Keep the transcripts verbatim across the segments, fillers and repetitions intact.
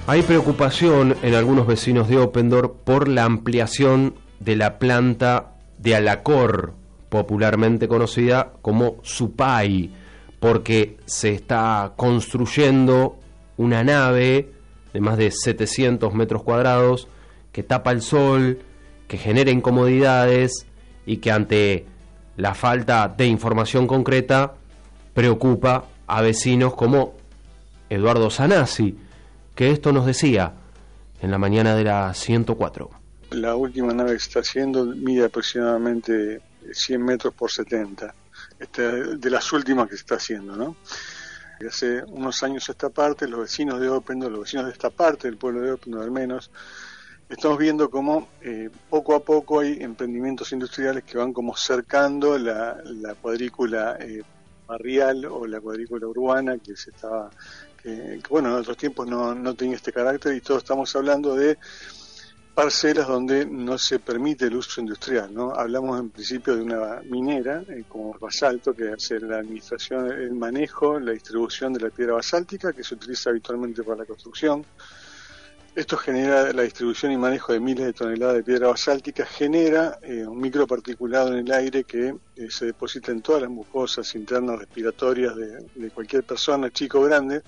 Hay preocupación en algunos vecinos de Oppendorf por la ampliación de la planta de Alacor, popularmente conocida como Supay, porque se está construyendo una nave de más de setecientos metros cuadrados que tapa el sol, que genera incomodidades y que ante la falta de información concreta preocupa a vecinos como Eduardo Sanasi, que esto nos decía en la mañana de la ciento cuatro. La última nave que se está haciendo mide aproximadamente cien metros por setenta, este, de las últimas que se está haciendo, ¿no? Hace unos años a esta parte, los vecinos de Oppendorf, los vecinos de esta parte del pueblo de Oppendorf al menos, estamos viendo cómo eh, poco a poco hay emprendimientos industriales que van como cercando la, la cuadrícula eh, barrial o la cuadrícula urbana que se estaba... Que, que bueno, en otros tiempos no, no tenía este carácter, y todos estamos hablando de parcelas donde no se permite el uso industrial, ¿no? Hablamos en principio de una minera, eh, como basalto, que hace la administración, el manejo, la distribución de la piedra basáltica, que se utiliza habitualmente para la construcción. Esto genera la distribución y manejo de miles de toneladas de piedra basáltica, genera eh, un microparticulado en el aire que eh, se deposita en todas las mucosas internas respiratorias de, de cualquier persona, chico o grande,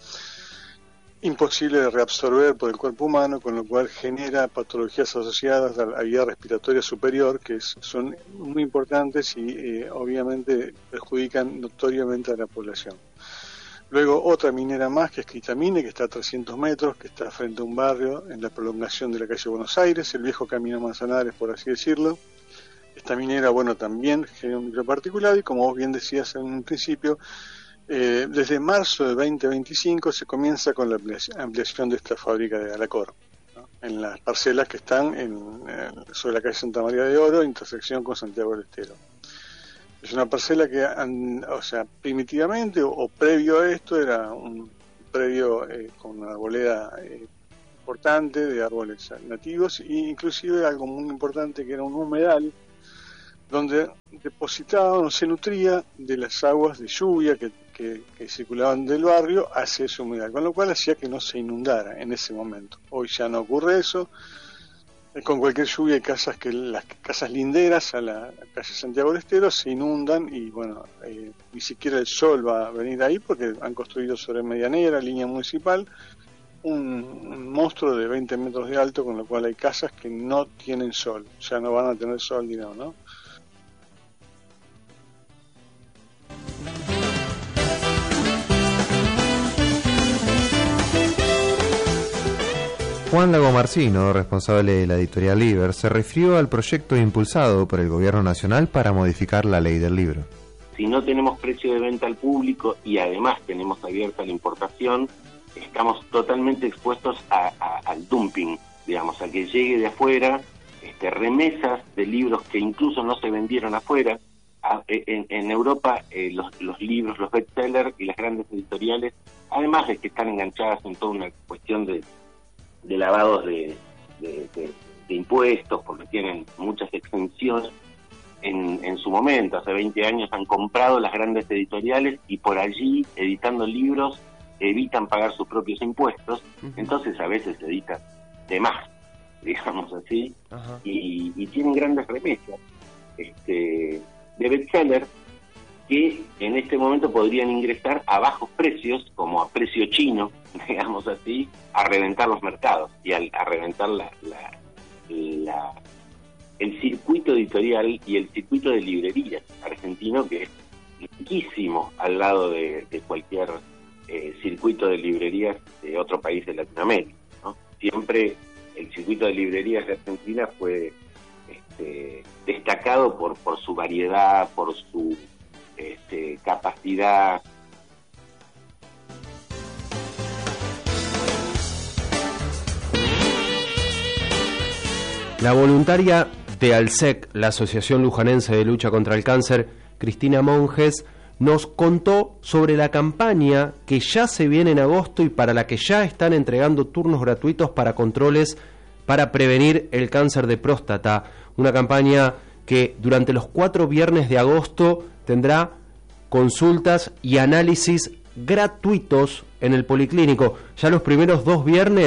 imposible de reabsorber por el cuerpo humano, con lo cual genera patologías asociadas a la vía respiratoria superior, que es, son muy importantes y eh, obviamente perjudican notoriamente a la población. Luego otra minera más, que es Critamine, que está a trescientos metros, que está frente a un barrio en la prolongación de la calle Buenos Aires, el viejo Camino Manzanares, por así decirlo. Esta minera, bueno, también genera un microparticulado y, como vos bien decías en un principio, eh, desde marzo de veinte veinticinco se comienza con la ampliación de esta fábrica de Alacor, ¿no? En las parcelas que están en, en, sobre la calle Santa María de Oro, intersección con Santiago del Estero. Es una parcela que, o sea, primitivamente o, o previo a esto era un predio eh, con una arboleda eh, importante de árboles nativos, e inclusive algo muy importante que era un humedal donde depositaba o se nutría de las aguas de lluvia que, que, que circulaban del barrio hacia ese humedal, con lo cual hacía que no se inundara en ese momento. Hoy ya no ocurre eso. Con cualquier lluvia hay casas que las casas linderas a la calle Santiago del Estero se inundan y bueno, eh, ni siquiera el sol va a venir ahí porque han construido sobre Medianera, línea municipal, un, un monstruo de veinte metros de alto, con lo cual hay casas que no tienen sol, ya no van a tener sol ni nada, ¿no? Juan Lagomarsino, responsable de la editorial Liber, se refirió al proyecto impulsado por el Gobierno Nacional para modificar la ley del libro. Si no tenemos precio de venta al público y además tenemos abierta la importación, estamos totalmente expuestos a, a, al dumping, digamos, a que llegue de afuera este, remesas de libros que incluso no se vendieron afuera. A, en, en Europa eh, los, los libros, los bestsellers y las grandes editoriales, además de que están enganchadas en toda una cuestión de de lavados de, de, de, de impuestos, porque tienen muchas exenciones en, en su momento. Hace veinte años han comprado las grandes editoriales y por allí, editando libros, evitan pagar sus propios impuestos. Uh-huh. Entonces a veces editan de más, digamos así, uh-huh. y, y tienen grandes remesas este, de bestsellers que en este momento podrían ingresar a bajos precios, como a precio chino, digamos así, a reventar los mercados y a, a reventar la, la, la, el circuito editorial y el circuito de librerías argentino, que es riquísimo al lado de, de cualquier eh, circuito de librerías de otro país de Latinoamérica, ¿no? Siempre el circuito de librerías de Argentina fue este, destacado por, por su variedad, por su Este, capacidad. La voluntaria de ALSEC, la Asociación Lujanense de Lucha contra el Cáncer, Cristina Monjes, nos contó sobre la campaña que ya se viene en agosto y para la que ya están entregando turnos gratuitos para controles para prevenir el cáncer de próstata. Una campaña que durante los cuatro viernes de agosto tendrá consultas y análisis gratuitos en el Policlínico. Ya los primeros dos viernes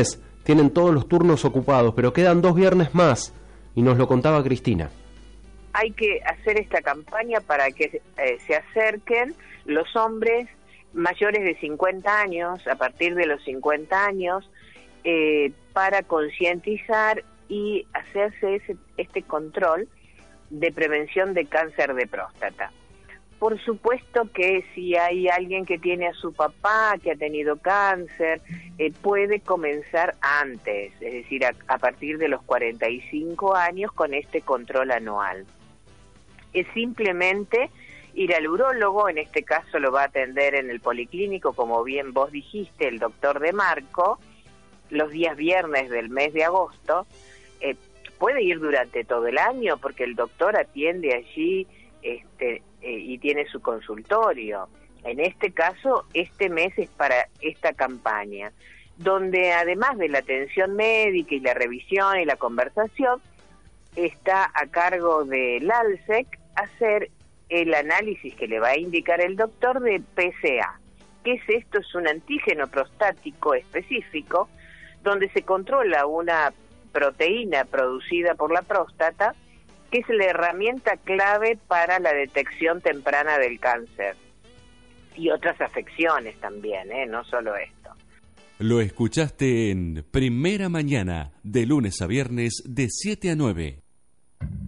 tienen todos los turnos ocupados, pero quedan dos viernes más, y nos lo contaba Cristina. Hay que hacer esta campaña para que eh, se acerquen los hombres mayores de cincuenta años, a partir de los cincuenta años, eh, para concientizar y hacerse ese, este control de prevención de cáncer de próstata. Por supuesto que si hay alguien que tiene a su papá que ha tenido cáncer, eh, puede comenzar antes, es decir, a, a partir de los cuarenta y cinco años con este control anual. Es simplemente ir al urólogo, en este caso lo va a atender en el policlínico, como bien vos dijiste, el doctor De Marco, los días viernes del mes de agosto. Eh, puede ir durante todo el año porque el doctor atiende allí este, eh, y tiene su consultorio. En este caso, este mes es para esta campaña, donde además de la atención médica y la revisión y la conversación, está a cargo del ALSEC hacer el análisis que le va a indicar el doctor de P S A. ¿Qué es esto? Es un antígeno prostático específico donde se controla una proteína producida por la próstata, que es la herramienta clave para la detección temprana del cáncer y otras afecciones también, ¿eh? No solo esto. Lo escuchaste en Primera Mañana, de lunes a viernes de siete a nueve.